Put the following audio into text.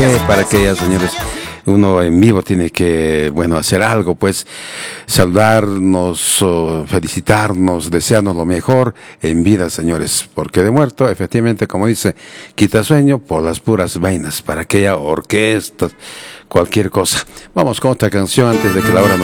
Para que ya, señores, uno en vivo tiene que, bueno, hacer algo, pues, saludarnos, felicitarnos, desearnos lo mejor en vida, señores, porque de muerto, efectivamente, como dice, quita sueño por las puras vainas, para aquella orquesta, cualquier cosa. Vamos con otra canción antes de que la hora nos